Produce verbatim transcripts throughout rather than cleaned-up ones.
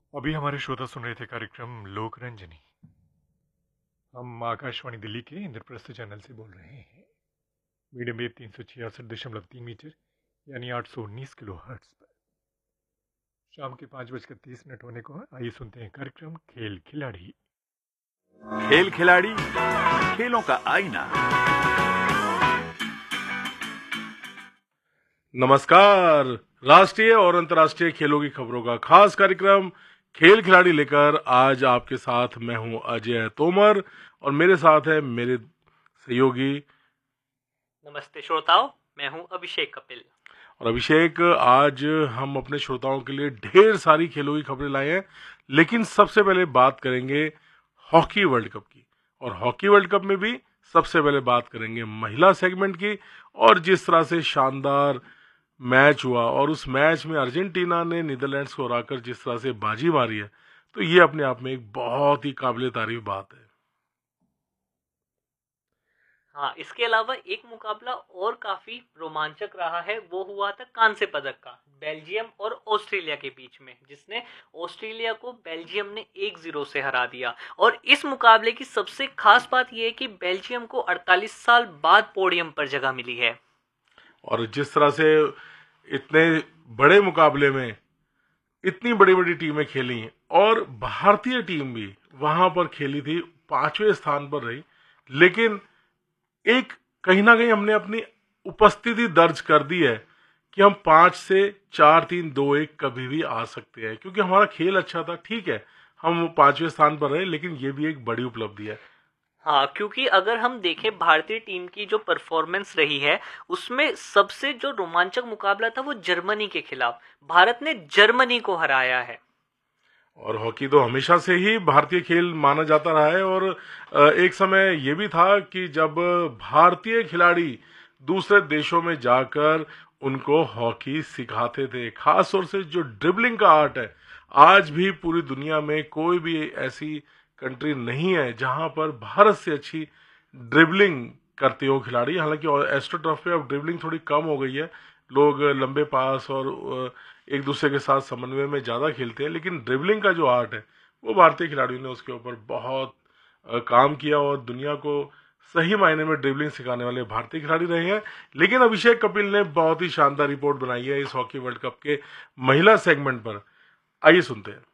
अभी हमारे श्रोता सुन रहे थे कार्यक्रम लोक रंजनी। हम आकाशवाणी दिल्ली के इंद्रप्रस्थ चैनल से बोल रहे हैं। मीडियम वेव तीन सौ छियासठ दशमलव तीन मीटर यानी आठ सौ उन्नीस किलो हर्ट्ज पर शाम के पाँच बजकर तीस मिनट होने को है। आइए सुनते हैं कार्यक्रम खेल खिलाड़ी। खेल खिलाड़ी, खेलों का आईना। नमस्कार। राष्ट्रीय और अंतर्राष्ट्रीय खेलों की खबरों का खास कार्यक्रम खेल खिलाड़ी लेकर आज आपके साथ मैं हूं अजय तोमर और मेरे साथ है मेरे सहयोगी। नमस्ते श्रोताओं, मैं हूं अभिषेक कपिल। और अभिषेक, आज हम अपने श्रोताओं के लिए ढेर सारी खेलों की खबरें लाए हैं, लेकिन सबसे पहले बात करेंगे हॉकी वर्ल्ड कप की। और हॉकी वर्ल्ड कप में भी सबसे पहले बात करेंगे महिला सेगमेंट की और जिस तरह से शानदार मैच हुआ और उस मैच में अर्जेंटीना ने नीदरलैंड्स को हराकर जिस तरह से बाजी मारी है, तो ये अपने आप में एक बहुत ही काबिल तारीफ बात है। हाँ, इसके अलावा एक मुकाबला और काफी रोमांचक रहा है, वो हुआ था कांस्य पदक का बेल्जियम और ऑस्ट्रेलिया के बीच में, जिसने ऑस्ट्रेलिया को बेल्जियम ने एक जीरो से हरा दिया। और इस मुकाबले की सबसे खास बात यह है कि बेल्जियम को अड़तालीस साल बाद पोडियम पर जगह मिली है। और जिस तरह से इतने बड़े मुकाबले में इतनी बड़ी बड़ी टीमें खेली और भारतीय टीम भी वहां पर खेली थी, पांचवें स्थान पर रही, लेकिन एक कहीं ना कहीं हमने अपनी उपस्थिति दर्ज कर दी है कि हम पांच से चार तीन दो एक कभी भी आ सकते हैं, क्योंकि हमारा खेल अच्छा था। ठीक है, हम पांचवें स्थान पर रहे, लेकिन ये भी एक बड़ी उपलब्धि है। हाँ, क्योंकि अगर हम देखें भारतीय टीम की जो परफॉर्मेंस रही है, उसमें सबसे जो रोमांचक मुकाबला था वो जर्मनी के खिलाफ। भारत ने जर्मनी को हराया है। और हॉकी तो हमेशा से ही भारतीय खेल माना जाता रहा है और एक समय ये भी था कि जब भारतीय खिलाड़ी दूसरे देशों में जाकर उनको हॉकी सिखाते थे, खास तौर से जो ड्रिबलिंग का आर्ट है, आज भी पूरी दुनिया में कोई भी ऐसी कंट्री नहीं है जहां पर भारत से अच्छी ड्रिबलिंग करते हो खिलाड़ी। हालांकि एस्ट्रोटर्फ पे अब ड्रिबलिंग थोड़ी कम हो गई है, लोग लंबे पास और एक दूसरे के साथ समन्वय में ज़्यादा खेलते हैं, लेकिन ड्रिबलिंग का जो आर्ट है वो भारतीय खिलाड़ियों ने उसके ऊपर बहुत काम किया और दुनिया को सही मायने में ड्रिबलिंग सिखाने वाले भारतीय खिलाड़ी रहे हैं। लेकिन अभिषेक कपिल ने बहुत ही शानदार रिपोर्ट बनाई है इस हॉकी वर्ल्ड कप के महिला सेगमेंट पर। आइए सुनते हैं।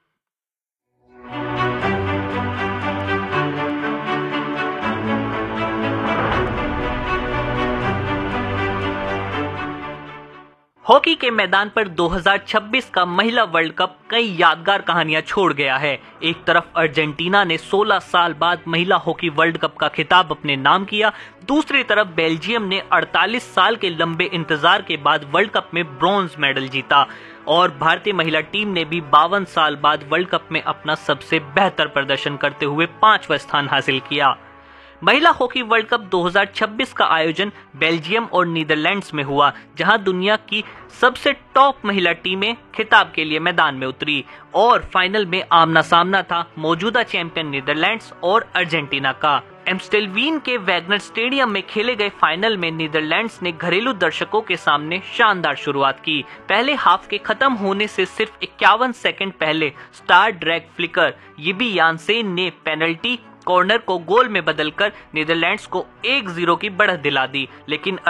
हॉकी के मैदान पर दो हज़ार छब्बीस का महिला वर्ल्ड कप कई यादगार कहानियां छोड़ गया है। एक तरफ अर्जेंटीना ने सोलह साल बाद महिला हॉकी वर्ल्ड कप का खिताब अपने नाम किया, दूसरी तरफ बेल्जियम ने अड़तालीस साल के लंबे इंतजार के बाद वर्ल्ड कप में ब्रॉन्ज मेडल जीता और भारतीय महिला टीम ने भी बावन साल बाद वर्ल्ड कप में अपना सबसे बेहतर प्रदर्शन करते हुए पांचवा स्थान हासिल किया। महिला हॉकी वर्ल्ड कप दो हज़ार छब्बीस का आयोजन बेल्जियम और नीदरलैंड्स में हुआ, जहां दुनिया की सबसे टॉप महिला टीमें खिताब के लिए मैदान में उतरी और फाइनल में आमना सामना था मौजूदा चैंपियन नीदरलैंड्स और अर्जेंटीना का। एम्स्टेलवीन के वैगनर स्टेडियम में खेले गए फाइनल में नीदरलैंड्स ने घरेलू दर्शकों के सामने शानदार शुरुआत की। पहले हाफ के खत्म होने से सिर्फ इक्यावन सेकंड पहले स्टार ड्रैग फ्लिकर यिबी यानसेन ने पेनल्टी कॉर्नर को गोल में बदलकर नीदरलैंड्स को एक जीरो की बढ़त दिला दी, लेकिन